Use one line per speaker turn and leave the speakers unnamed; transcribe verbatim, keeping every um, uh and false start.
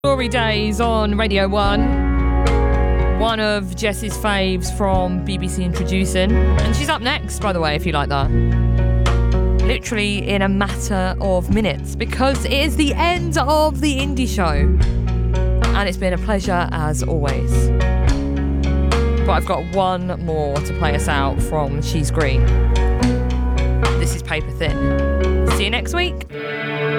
Glory Days on Radio one. One of Jess's faves from B B C Introducing. And she's up next, by the way, if you like that. Literally in a matter of minutes, because it is the end of the indie show. And it's been a pleasure as always. But I've got one more to play us out from She's Green. This is Paper Thin. See you next week.